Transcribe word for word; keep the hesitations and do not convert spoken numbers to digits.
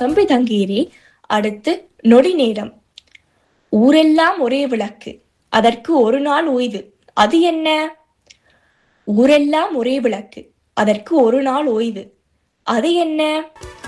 தம்பி தங்கீரி. அடுத்து நொடி நேரம். ஊரெல்லாம் ஒரே விளக்கு, அதற்கு ஒரு நாள் ஓய்வு. அது என்ன? ஊரெல்லாம் ஒரே விளக்கு, அதற்கு ஒரு நாள் ஓய்வு. அது என்ன?